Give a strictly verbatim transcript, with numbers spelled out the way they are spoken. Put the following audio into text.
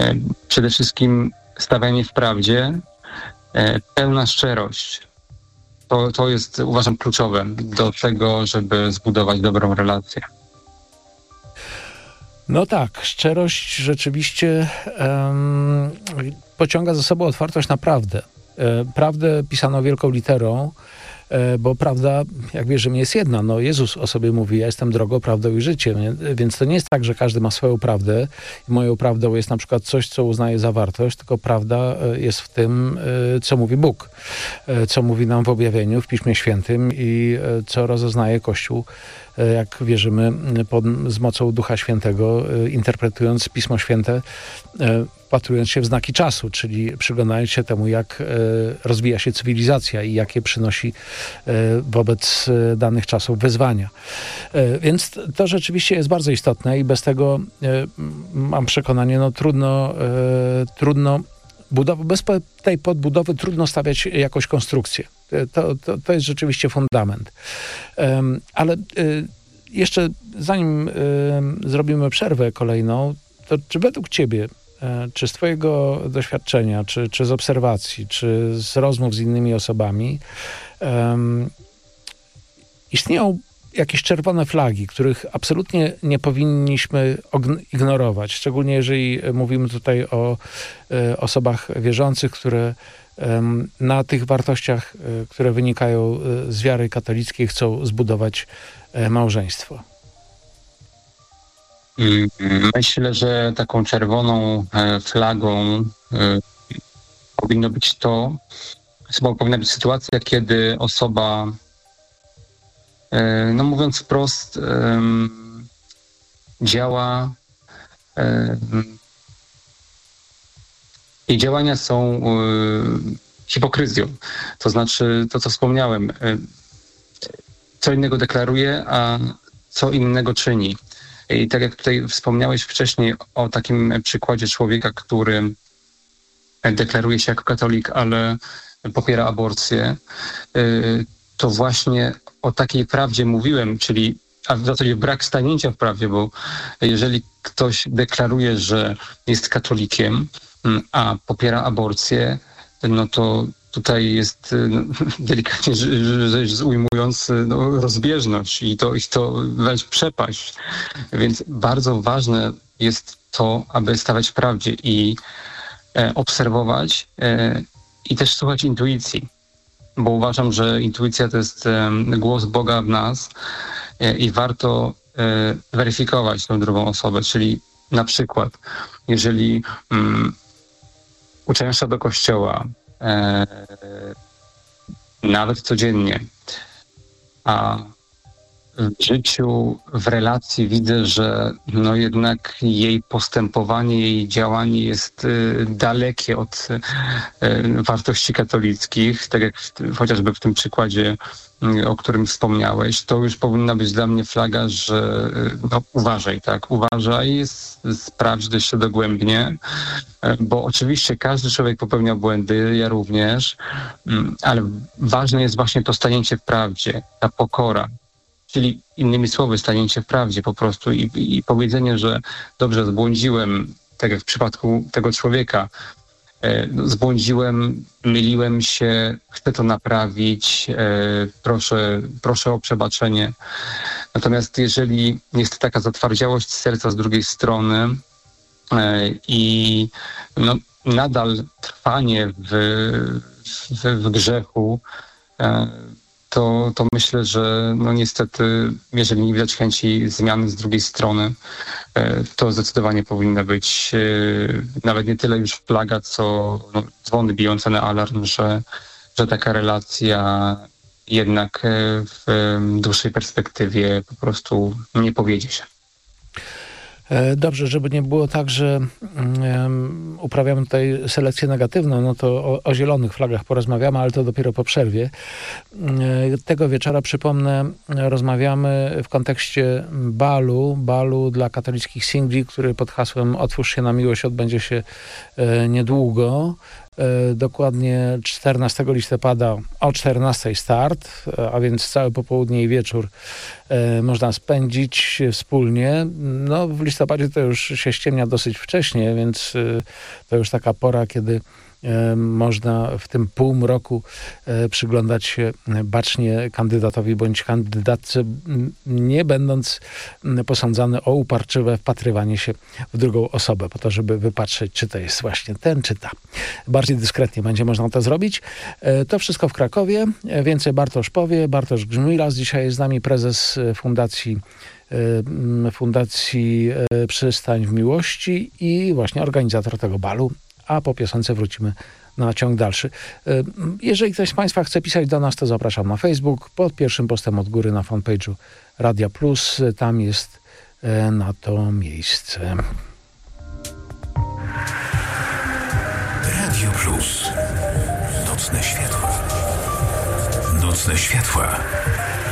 Przede wszystkim stawianie w prawdzie, pełna szczerość. To, to jest, uważam, kluczowe do tego, żeby zbudować dobrą relację. No tak, szczerość rzeczywiście um, pociąga za sobą otwartość na prawdę. E, prawdę pisano wielką literą, e, bo prawda, jak wierzymy, jest jedna. No, Jezus o sobie mówi, ja jestem drogą, prawdą i życiem. Nie? Więc to nie jest tak, że każdy ma swoją prawdę i moją prawdą jest na przykład coś, co uznaje za wartość, tylko prawda jest w tym, co mówi Bóg, co mówi nam w objawieniu, w Piśmie Świętym i co rozeznaje Kościół, jak wierzymy, pod, z mocą Ducha Świętego, interpretując Pismo Święte, wpatrując się w znaki czasu, czyli przyglądając się temu, jak rozwija się cywilizacja i jakie przynosi wobec danych czasów wyzwania. Więc to rzeczywiście jest bardzo istotne i bez tego, mam przekonanie, no trudno, trudno budow- bez tej podbudowy trudno stawiać jakąś konstrukcję. To, to, to jest rzeczywiście fundament. Um, ale y, jeszcze zanim y, zrobimy przerwę kolejną, to czy według ciebie, y, czy z twojego doświadczenia, czy, czy z obserwacji, czy z rozmów z innymi osobami, um, istnieją jakieś czerwone flagi, których absolutnie nie powinniśmy ignorować, szczególnie jeżeli mówimy tutaj o y, osobach wierzących, które na tych wartościach, które wynikają z wiary katolickiej, chcą zbudować małżeństwo? Myślę, że taką czerwoną flagą powinno być to, powinna być sytuacja, kiedy osoba, no mówiąc wprost, działa, jej działania są y, hipokryzją. To znaczy to, co wspomniałem, y, co innego deklaruje, a co innego czyni. I tak jak tutaj wspomniałeś wcześniej o takim przykładzie człowieka, który deklaruje się jako katolik, ale popiera aborcję, y, to właśnie o takiej prawdzie mówiłem, czyli a w zasadzie brak stanięcia w prawdzie, bo jeżeli ktoś deklaruje, że jest katolikiem, a popiera aborcję, no to tutaj jest, no, delikatnie rzecz ujmując, no, rozbieżność i to, i to wręcz przepaść. Więc bardzo ważne jest to, aby stawać w prawdzie i e, obserwować e, i też słuchać intuicji, bo uważam, że intuicja to jest e, głos Boga w nas e, i warto e, weryfikować tę drugą osobę, czyli na przykład, jeżeli mm, uczęszcza do kościoła, e, nawet codziennie, a w życiu, w relacji widzę, że no jednak jej postępowanie, jej działanie jest y, dalekie od y, wartości katolickich, tak jak w, chociażby w tym przykładzie, y, o którym wspomniałeś, to już powinna być dla mnie flaga, że y, no, uważaj, tak, uważaj, s- sprawdź jeszcze dogłębnie, y, bo oczywiście każdy człowiek popełnia błędy, ja również, y, ale ważne jest właśnie to stanięcie w prawdzie, ta pokora. Czyli innymi słowy, stanięcie w prawdzie po prostu i, i powiedzenie, że dobrze, zbłądziłem, tak jak w przypadku tego człowieka, e, no, zbłądziłem, myliłem się, chcę to naprawić, e, proszę, proszę o przebaczenie. Natomiast jeżeli jest taka zatwardziałość serca z drugiej strony e, i no, nadal trwanie w, w, w grzechu, e, to, to myślę, że no niestety, jeżeli nie widać chęci zmiany z drugiej strony, to zdecydowanie powinna być nawet nie tyle już flaga, co no, dzwony bijące na alarm, że, że taka relacja jednak w dłuższej perspektywie po prostu nie powiedzie się. Dobrze, żeby nie było tak, że um, uprawiamy tutaj selekcję negatywną, no to o, o zielonych flagach porozmawiamy, ale to dopiero po przerwie. Tego wieczora, przypomnę, rozmawiamy w kontekście balu, balu dla katolickich singli, który pod hasłem Otwórz się na miłość odbędzie się e, niedługo. Dokładnie czternastego listopada o czternastej start, a więc cały popołudnie i wieczór można spędzić wspólnie. No, w listopadzie to już się ściemnia dosyć wcześnie, więc to już taka pora, kiedy można w tym półmroku przyglądać się bacznie kandydatowi bądź kandydatce, nie będąc posądzany o uparczywe wpatrywanie się w drugą osobę, po to, żeby wypatrzeć, czy to jest właśnie ten, czy ta. Bardziej dyskretnie będzie można to zrobić. To wszystko w Krakowie. Więcej Bartosz powie. Bartosz Grzmilas dzisiaj jest z nami, prezes Fundacji Fundacji Przystań w Miłości i właśnie organizator tego balu. A po piosence wrócimy na ciąg dalszy. Jeżeli ktoś z Państwa chce pisać do nas, to zapraszam na Facebook, pod pierwszym postem od góry na fanpage'u Radia Plus. Tam jest na to miejsce. Radio Plus. Nocne światła. Nocne światła.